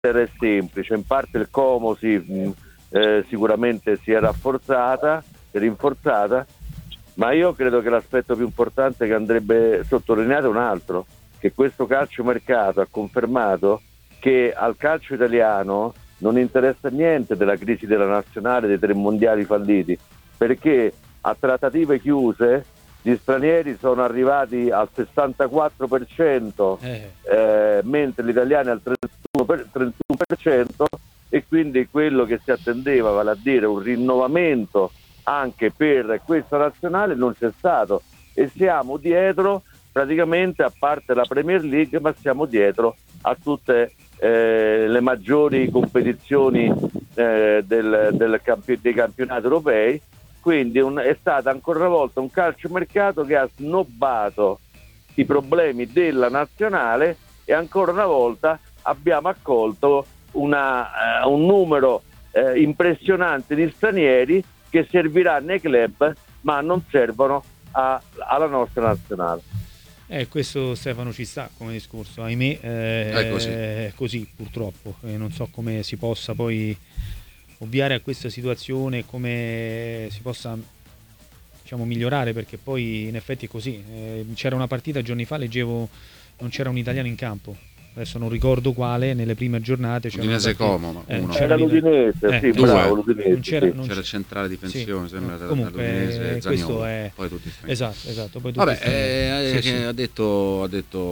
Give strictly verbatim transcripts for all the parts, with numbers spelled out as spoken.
è semplice, in parte il Como si, mh, eh, sicuramente si è rafforzata, si è rinforzata, ma io credo che l'aspetto più importante che andrebbe sottolineato è un altro, che questo calciomercato ha confermato che al calcio italiano non interessa niente della crisi della nazionale, dei tre mondiali falliti, perché a trattative chiuse gli stranieri sono arrivati al sessantaquattro per cento, eh. Eh, mentre gli italiani al trentuno per cento, e quindi quello che si attendeva, vale a dire un rinnovamento anche per questa nazionale, non c'è stato, e siamo dietro praticamente, a parte la Premier League, ma siamo dietro a tutte eh, le maggiori competizioni eh, del, del campi- dei campionati europei. Quindi un, è stato ancora una volta un calciomercato che ha snobbato i problemi della nazionale, e ancora una volta abbiamo accolto una, uh, un numero uh, impressionante di stranieri che servirà nei club ma non servono a, alla nostra nazionale. Eh, questo, Stefano, ci sta come discorso, ahimè, eh, è così, è così purtroppo, eh, non so come si possa poi ovviare a questa situazione, come si possa, diciamo, migliorare, perché poi in effetti è così. Eh, c'era una partita giorni fa, leggevo, non c'era un italiano in campo, adesso non ricordo quale, nelle prime giornate c'era Udinese Como, eh, uno. C'era l'Udinese, eh, sì, bravo, l'Udinese, non c'era, sì. non c'era centrale difensione, sì, sembra, comunque l'Udinese, questo è, poi tutti esatto, esatto, poi tutti vabbè, eh, sì, che sì. ha detto ha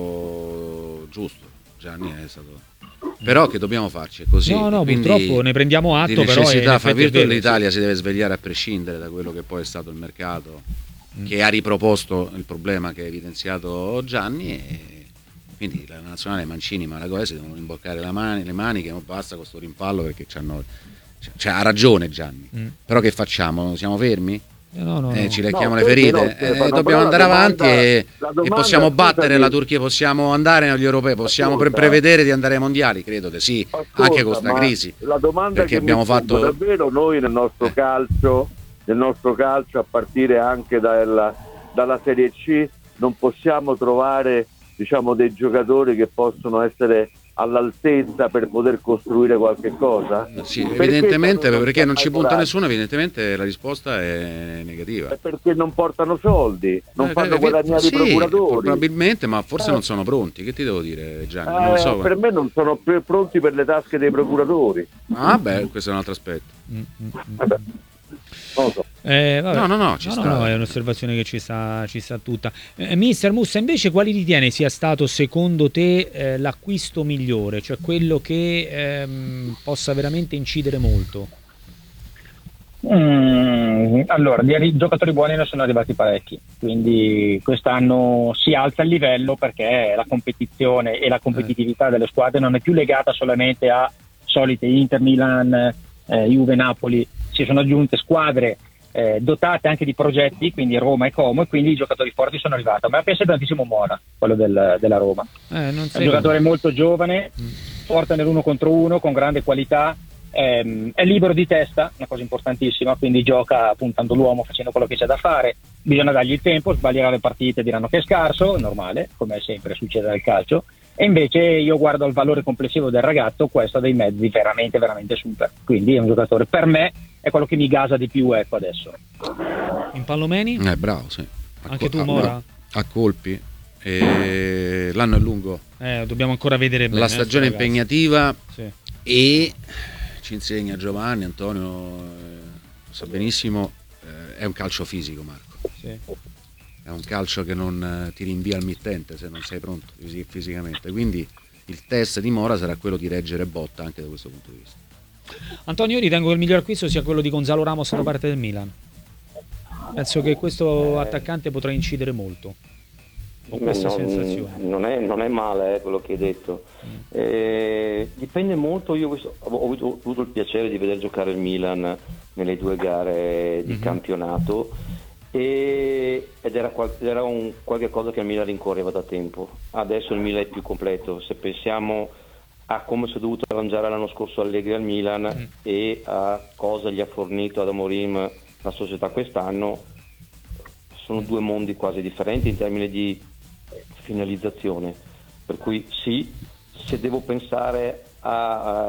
detto giusto, Gianni è stato, però che dobbiamo farci, è così. No, no, quindi purtroppo ne prendiamo atto, di necessità, però fra vero, l'Italia sì. si deve svegliare a prescindere da quello che poi è stato il mercato, mm. che ha riproposto il problema che ha evidenziato Gianni, e quindi la nazionale Mancini, Malagosi devono imboccare la mani, le maniche, non basta con questo rimpallo, perché c'hanno, cioè, ha ragione Gianni, mm. però che facciamo? Siamo fermi? No, no, eh, no. ci lecchiamo no, le ferite, no, eh, Stefano, dobbiamo andare domanda, avanti e, domanda, e possiamo battere scusami, la Turchia, possiamo andare negli europei, possiamo pre- prevedere di andare ai mondiali, credo che sì, ascolta, anche con questa crisi, la domanda perché che abbiamo mi fatto pongo, davvero noi nel nostro eh. calcio, nel nostro calcio a partire anche dalla, dalla Serie C, non possiamo trovare, diciamo, dei giocatori che possono essere all'altezza per poter costruire qualche cosa? Sì, perché evidentemente, perché non ci punta coraggio? nessuno, evidentemente la risposta è negativa. È perché non portano soldi, non eh, fanno eh, guadagnare sì, i procuratori. Probabilmente, ma forse eh. non sono pronti. Che ti devo dire, Gianni? Eh, non so. Per me non sono più pronti per le tasche dei procuratori. Ah, beh, questo è un altro aspetto. Mm-hmm. Vabbè. Non lo so. Eh, vabbè. No, no, no, ci no, sta. no, no, è un'osservazione che ci sta, ci sta tutta. Eh, Mister Mussa, invece, quali ritiene sia stato secondo te eh, l'acquisto migliore, cioè quello che ehm, possa veramente incidere molto? Mm, allora, di giocatori buoni ne sono arrivati parecchi, quindi quest'anno si alza il livello, perché la competizione e la competitività delle squadre non è più legata solamente a solite Inter, Milan, eh, Juve, Napoli. Si sono aggiunte squadre eh, dotate anche di progetti, quindi Roma e Como, e quindi i giocatori forti sono arrivati. A me piace tantissimo Mora, quello del, della Roma. Eh, non è un giocatore molto giovane, mm. forte nell'uno contro uno, con grande qualità, ehm, è libero di testa, una cosa importantissima, quindi gioca puntando l'uomo, facendo quello che c'è da fare. Bisogna dargli il tempo, sbaglierà le partite, diranno che è scarso, è normale, come sempre succede nel calcio. E invece io guardo il valore complessivo del ragazzo, questo ha dei mezzi veramente, veramente super. Quindi è un giocatore, per me, è quello che mi gasa di più, ecco, adesso. In Pallomeni? Eh, bravo, sì. A Anche col- tu, Mora? A, a colpi. E l'anno è lungo. Eh, dobbiamo ancora vedere bene. La stagione è impegnativa, sì. E ci insegna Giovanni, Antonio, eh, lo sa benissimo, eh, è un calcio fisico, Marco. Sì. È un calcio che non eh, ti rinvia al mittente se non sei pronto fisi- fisicamente, quindi il test di Mora sarà quello di reggere botta anche da questo punto di vista. Antonio, io ritengo che il miglior acquisto sia quello di Gonzalo Ramos da parte del Milan. Penso che questo attaccante potrà incidere molto. Ho questa non, sensazione. Non è, non è male eh, quello che hai detto. Mm. Eh, dipende molto. Io ho, ho avuto, avuto il piacere di vedere giocare il Milan nelle due gare di mm-hmm. campionato, e, ed era, qual, era un, qualche cosa che il Milan rincorreva da tempo. Adesso il Milan è più completo. Se pensiamo a come si è dovuto arrangiare l'anno scorso Allegri al Milan mm. e a cosa gli ha fornito ad Amorim la società quest'anno, sono due mondi quasi differenti in termini di finalizzazione, per cui sì, se devo pensare ha